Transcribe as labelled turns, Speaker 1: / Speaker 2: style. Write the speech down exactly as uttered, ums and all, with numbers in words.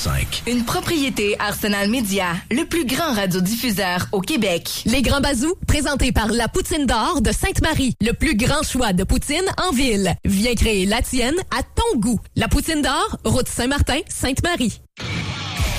Speaker 1: cinq.
Speaker 2: Une propriété Arsenal Média, le plus grand radiodiffuseur au Québec.
Speaker 3: Les Grands Bazous, présentés par La Poutine d'Or de Sainte-Marie. Le plus grand choix de poutine en ville. Viens créer la tienne à ton goût. La Poutine d'Or, route Saint-Martin, Sainte-Marie.